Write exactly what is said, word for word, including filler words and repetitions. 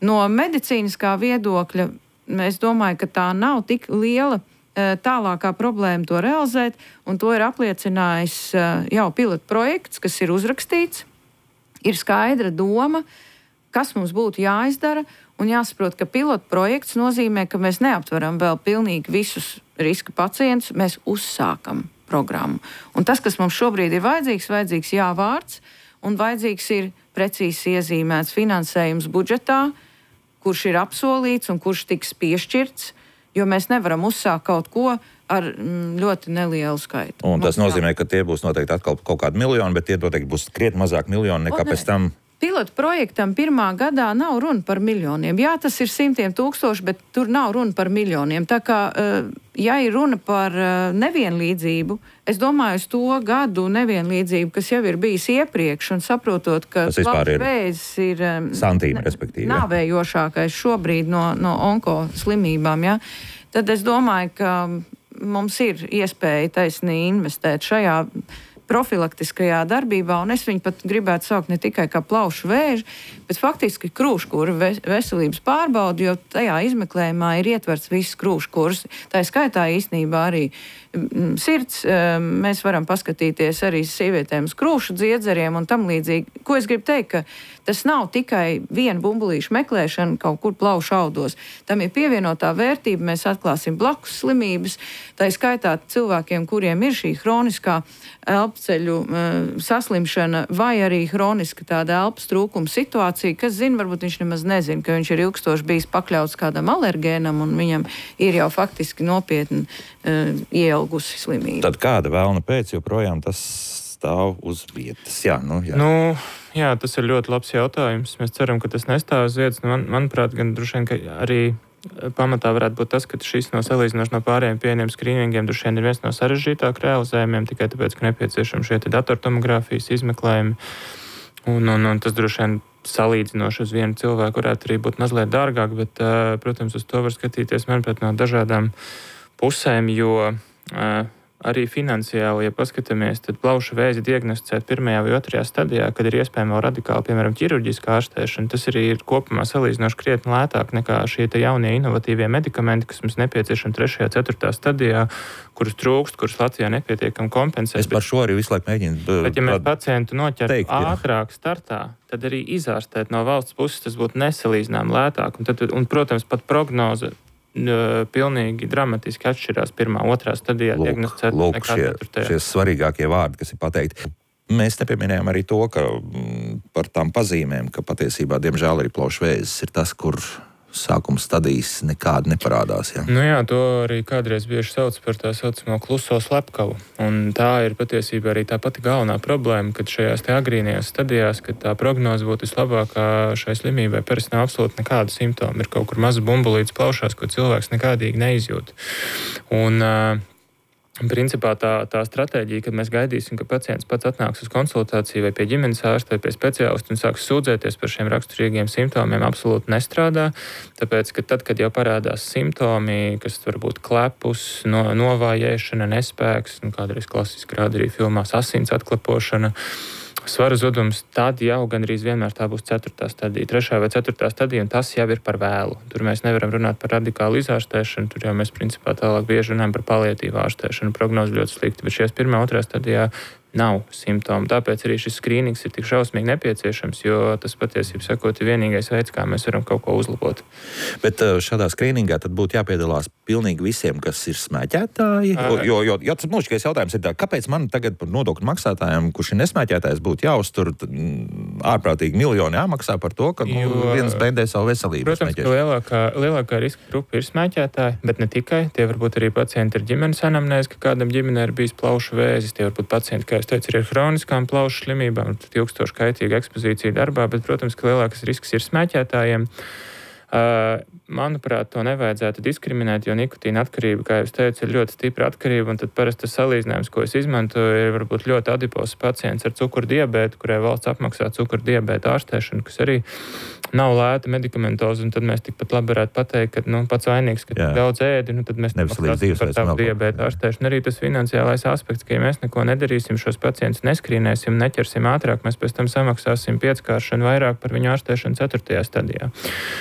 No medicīniskā viedokļa es domāju, ka tā nav tik liela tālākā problēma to realizēt, un to ir apliecinājis jau pilotu projekts, kas ir uzrakstīts. Ir skaidra doma, kas mums būtu jāizdara, un jāsaprot, ka pilotu projekts nozīmē, ka mēs neaptveram vēl pilnīgi visus riska pacientus, mēs uzsākam programmu. Un tas, kas mums šobrīd ir vajadzīgs, vajadzīgs jā vārds, un vajadzīgs ir precīzi iezīmēts finansējums budžetā, kurš ir apsolīts un kurš tiks piešķirts, jo mēs nevaram uzsākt kaut ko ar ļoti nelielu skaitu. Un tas Mums nozīmē, ka tie būs noteikti atkal kaut kādi miljoni, bet tie noteikti būs krietni mazāk miljoni nekā pēc tam. Pilotu projektam pirmā gadā nav runa par miljoniem. Jā, tas ir simtiem tūkstoši, bet tur nav runa par miljoniem. Tā kā, ja ir runa par nevienlīdzību, es domāju uz to gadu nevienlīdzību, kas jau ir bijis iepriekš, un saprotot, ka plaušu vēzis ir santīm, respektīvi, nāvējošākais šobrīd no, no onko slimībām, ja, tad es domāju, ka mums ir iespēja taisnīgi investēt šajā profilaktiskajā darbībā, un es viņu pat gribētu saukt ne tikai kā plaušu vēži, bet faktiski krūškura veselības pārbaudi, jo tajā izmeklējumā ir ietverts viss krūškurs. Tā skaitā īstenībā arī sirds, mēs varam paskatīties arī sievietēm uz krūšu dziedzeriem un tam līdzīgi. Ko es gribu teikt, ka tas nav tikai viena bumbulīša meklēšana kaut kur plaušu audos. Tam ir pievienotā vērtība, mēs atklāsim blakus slimības, tā skaitā cilvēkiem, kuriem ir šī hroniskā elpceļu saslimšana vai arī hroniska tāda elpas trūkuma situācija, kas zina, varbūt viņš nemaz nezina, ka viņš ir ilgstoši bijis pakļauts kādam alergēnam un viņam ir jau faktiski nopietni uh, ieilgusi slimība. Tad kāda vēlna pēc joprojām tas stāv uz vietas? Jā, nu, jā. Nu, jā, tas ir ļoti labs jautājums. Mēs ceram, ka tas nestāv uz vietas. Man, manuprāt, gan droši vien, ka arī pamatā varētu būt tas, ka šis no salīdzinoši no pārējiem pieejamiem skrīningiem droši vien ir viens no sarežģītāk realizējumiem, tikai tāpēc, ka nepieciešami šie datortomogrāfijas izmeklējumi. Un, un, un tas droši vien salīdzinoši uz vienu cilvēku varētu arī būt mazliet dārgāk, bet, uh, protams, uz to var skatīties, manuprāt, no dažādām pusēm, jo uh, arī finansiāli, ja paskatāmies, tad plaušu vēzi diagnosticēt pirmajā vai otrajā stadijā, kad ir iespējama radikāli, piemēram, ķirurģiskā ārstēšana, tas arī ir kopumā salīdzinoši krietni lētāk nekā šie jaunie inovatīvie medikamenti, kas mums nepieciešami trešajā, ceturtā stadijā, kurus trūkst, kurus Latvijā nepietiekami kompensē. Es par šo arī visu laiku mēģinu. Bet, ja mēs pacientu noķertu ātrāk startā, tad arī izārstēt no valsts puses tas būtu nesalīdzinām lētāk. Un, tad, un protams, pat prognoze pilnīgi dramatiski atšķirās pirmā, otrā stadijā diagnosticēt lūk, nekā šie, ceturtajā. šie svarīgākie vārdi, kas ir pateikti. Mēs nepieminējām arī to, ka par tām pazīmēm, ka patiesībā, diemžēl, arī plaušu vēzis ir tas, kur sākuma stadijas nekādi neparādās. Ja? Nu jā, to arī kādreiz bieži sauc par tā saucamo kluso slepkavu. Un tā ir patiesībā arī tā pati galvenā problēma, kad šajās te agrīnajās stadijās, kad tā prognoze būtu vislabākā šai slimībai, parasti nav absolūti nekādu simptomu. Ir kaut kur maza bumbulītes plaušās, ko cilvēks nekādīgi neizjūt. Un uh, principā tā, tā stratēģija, kad mēs gaidīsim, ka pacients pats atnāks uz konsultāciju vai pie ģimenes ārsta vai pie speciālista un sāks sūdzēties par šiem raksturīgiem simptomiem, absolūti nestrādā. Tāpēc, ka tad, kad jau parādās simptomi, kas var būt klepus, no, novājēšana, nespēks, un kādreiz klasiski rāda arī filmās asins atklepošana, svara zudums, tad jau gandrīz vienmēr tā būs ceturtā stadija, trešā vai ceturtā stadija, un tas jau ir par vēlu. Tur mēs nevaram runāt par radikālu izārstēšanu, tur jau mēs principā tālāk bieži runājam par paliatīvu ārstēšanu, prognozi ļoti slikti, bet šajās pirmā, otrā stadijā nav simptomu. Tāpēc arī šis skrīnings ir tik šausmīgi nepieciešams, jo tas patiesībā sakot ir vienīgais veids, kā mēs varam kaut ko uzlabot. Bet šādā skrīningā tad būtu jāpiedalās pilnīgi visiem, kas ir smēķētāji, jo, jo, jo tas mūžīgais jautājums ir tā, kāpēc man tagad par nodokļu maksātājiem, kurš ir nesmēķētājs, būtu jāuztur ārprātīgi miljoni jāmaksā par to, ka nu, jo, viens bēdē savu veselību. Protams, ka lielākā, lielākā riska grupa ir smēķētāji, bet ne tikai. Tie var būt arī pacienti ar ģimenes anamnēzi, ka kādam ģimenē ir bijis plaušu vēzis, tie var būt pacienti, kā es teicu, ir hroniskām plaušu slimībām, ilgstoši kaitīga ekspozīcija darbā, bet, protams, ka lielākas risks ir smēķētājiem. Uh, manuprāt, to nevajadzētu diskriminēt, jo nikotīna atkarība, kā jau es teicu, ir ļoti stipra atkarība, un tad parasti tas salīdzinājums, ko es izmantoju, ir varbūt ļoti adipols pacients ar cukurdiabētu, kurai valsts apmaksā cukurdiabēta ārstēšanu, kas arī nav lēta medikamentoza, un tad mēs tikpat labi varētu pateikt, ka nu, pats vainīgs, ka daudz ēdi, nu, tad mēs nemaksāsim par tavu diabēta ārstēšanu. Arī tas finansiālais aspekts, ka ja mēs neko nedarīsim, šos pacientus neskrīnēsim, neķersim ātrāk, mēs pēc tam samaksāsim pieckāršanu vairāk par viņu ārstēšanu ceturtajā stadijā.